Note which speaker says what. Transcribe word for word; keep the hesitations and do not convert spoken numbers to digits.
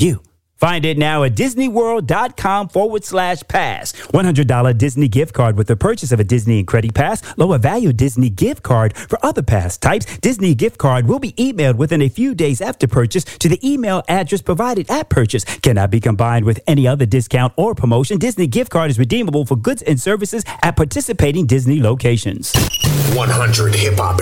Speaker 1: you. Find it now at disneyworld.com forward slash pass. one hundred dollars Disney gift card with the purchase of a Disney and Credit Pass. Lower value Disney gift card for other pass types. Disney gift card will be emailed within a few days after purchase to the email address provided at purchase. Cannot be combined with any other discount or promotion. Disney gift card is redeemable for goods and services at participating Disney locations.
Speaker 2: one hundred Hip Hop